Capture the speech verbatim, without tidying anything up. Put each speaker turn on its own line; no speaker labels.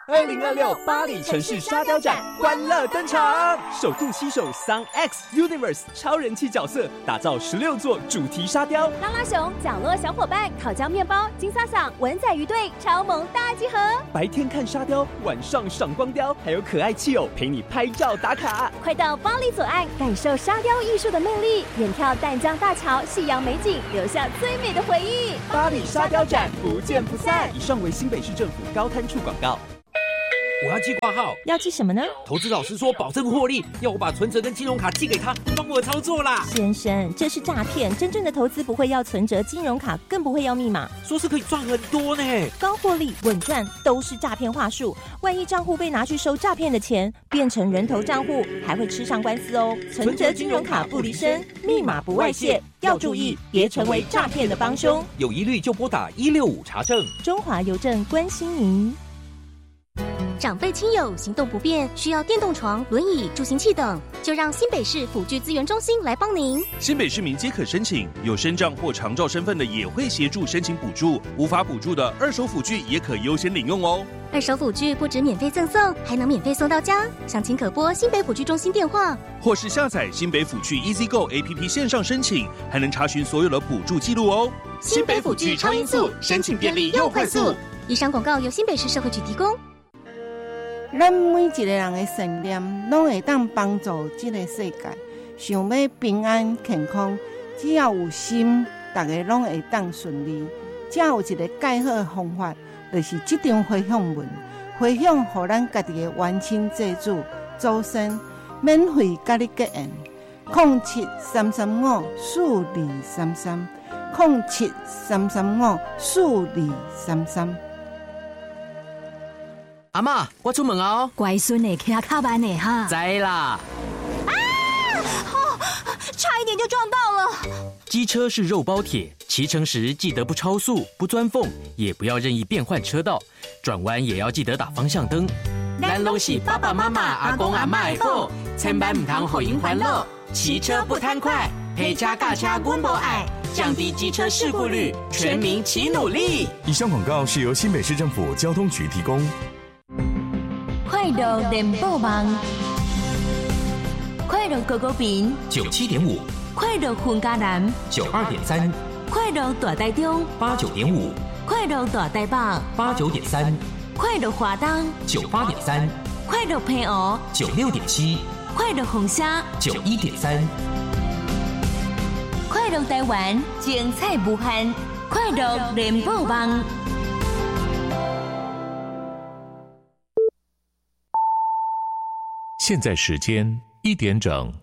二零二六巴黎城市沙雕展欢乐登场，首度携手 Sun X Universe 超人气角色，打造十六座主题沙雕。
拉拉熊、角落小伙伴、烤焦面包、金萨桑、文仔鱼队超萌大集合。
白天看沙雕，晚上赏光雕，还有可爱气友陪你拍照打卡。
快到巴黎左岸，感受沙雕艺术的魅力，远眺淡江大桥、夕阳美景，留下最美的回忆。
巴黎沙雕展不见不散。以上为新北市政府高滩处广告。
我要寄挂号，
要寄什么呢？
投资老师说保证获利，要我把存折跟金融卡寄给他，帮我操作啦。
先生，这是诈骗，真正的投资不会要存折、金融卡，更不会要密码。
说是可以赚很多呢，
高获利、稳赚都是诈骗话术。万一账户被拿去收诈骗的钱，变成人头账户，还会吃上官司哦。存折、金融卡不离身，密码不外泄，要注意，别成为诈骗的帮凶。
有疑虑就拨打一六五查证。
中华邮政关心您。
长辈亲友行动不便，需要电动床、轮椅、助行器等，就让新北市辅具资源中心来帮您。
新北市民皆可申请，有身障或长照身份的也会协助申请补助，无法补助的二手辅具也可优先领用哦。
二手辅具不止免费赠送，还能免费送到家。详情可拨新北辅具中心电话，
或是下载新北辅具 EasyGo A P P 线上申请，还能查询所有的补助记录哦。
新北辅具超音速，申请便利又快速。以上广告由新北市社会局提供。
咱每一个人的信念，拢会当帮助这个世界。想要平安健康，只要有心，大家拢会当顺利。只有一个介好的方法，就是这张回向文，回向予咱家己的冤亲债主、祖先，免费甲你结缘。零七三三五四二三三，零七三三五四二三三。
阿嬷，我出门哦。
乖孙呢，骑较慢呢哈。
知啦。
啊！哦，差一点就撞到了。
机车是肉包铁，骑乘时记得不超速、不钻缝，也不要任意变换车道，转弯也要记得打方向灯。
咱拢是爸爸妈妈、阿公阿嬷的好，千万唔通互因烦恼。骑车不贪快，陪车驾车阮无爱，降低机车事故率，全民齐努力。
以上广告是由新北市政府交通局提供。
快乐联播网，快乐狗狗饼
九七点五，
快乐混家南
九二点三，
快乐大台中
八九点五，
快乐大台北
八九点三，
快乐华东
九八点三，
快乐平湖
九六点七，
快乐红虾
九一点三，
快乐台湾精彩无限，快乐联播网。
现在时间一点整。